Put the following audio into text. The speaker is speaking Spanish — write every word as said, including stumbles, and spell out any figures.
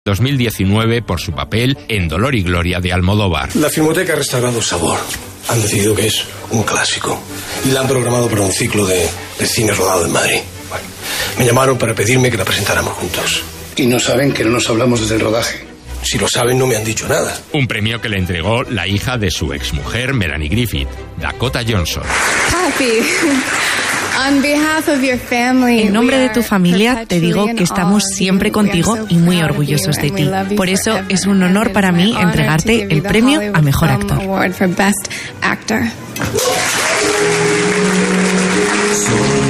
dos mil diecinueve por su papel en Dolor y Gloria de Almodóvar. La Filmoteca ha restaurado Sabor. Han decidido que es un clásico y la han programado para un ciclo de, de cine rodado en Madrid. Bueno, me llamaron para pedirme que la presentáramos juntos. ¿Y no saben que no nos hablamos desde el rodaje? Si lo saben, no me han dicho nada. Un premio que le entregó la hija de su exmujer, Melanie Griffith, Dakota Johnson. Papi. En nombre de tu familia te digo que estamos siempre contigo y muy orgullosos de ti. Por eso es un honor para mí entregarte el premio a Mejor Actor.